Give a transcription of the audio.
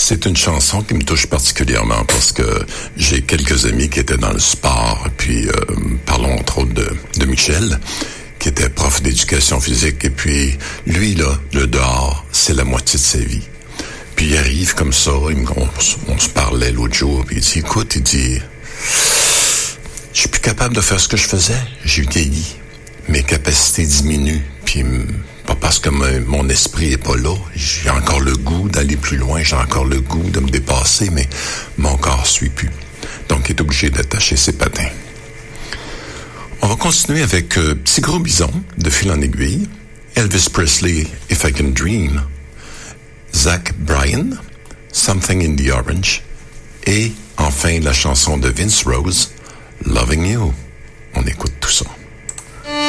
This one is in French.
C'est une chanson qui me touche particulièrement parce que j'ai quelques amis qui étaient dans le sport, puis parlons entre autres de Michel, qui était prof d'éducation physique, et puis lui, là, le dehors, c'est la moitié de sa vie. Puis il arrive comme ça, on se parlait l'autre jour, puis il dit, écoute, il dit, je suis plus capable de faire ce que je faisais, j'ai vieilli, mes capacités diminuent, puis pas parce que mon esprit est pas là, j'ai encore le goût d'aller plus loin, j'ai encore le goût de me dépasser, mais mon corps suit plus. Donc il est obligé d'attacher ses patins. On va continuer avec Petit Gros Bison, de fil en aiguille, Elvis Presley, If I Can Dream, Zach Bryan, Something in the Orange, et enfin la chanson de Vince Rose, Loving You. On écoute tout ça.